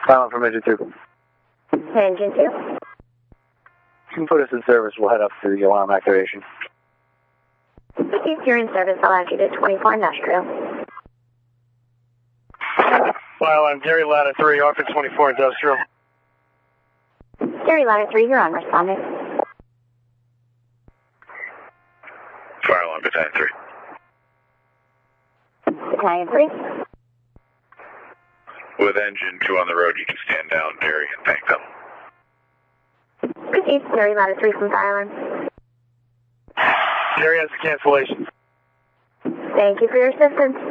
Silent from Engine 2. Engine 2. You can put us in service. We'll head up to the alarm activation. If you're in service, I'll add you to 24 Industrial. File on Gary Ladder 3, Office 24 Industrial. Gary Ladder 3, you're on responding. File on Battalion 3. Battalion 3. With Engine 2 on the road, you can stand down, Gary, and thank them. Proceed, Gary Ladder 3 from fire alarm. Gary has a cancellation. Thank you for your assistance.